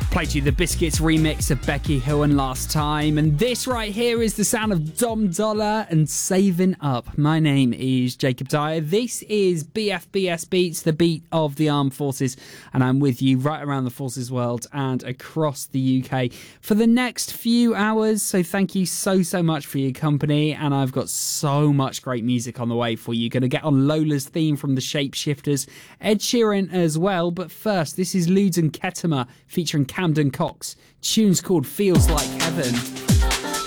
Played you the Biscuits remix of Becky Hill and Last Time, and this right here is the sound of Dom Dollar and Saving Up. My name is Jacob Dyer. This is BFBS Beats, the beat of the armed forces, and I'm with you right around the forces world and across the UK for the next few hours. So thank you so much for your company, and I've got so much great music on the way for you. Going to get on Lola's theme from the Shapeshifters, Ed Sheeran as well, but first this is Ludes and Ketema featuring Camden Cox. Tune's called Feels Like Heaven.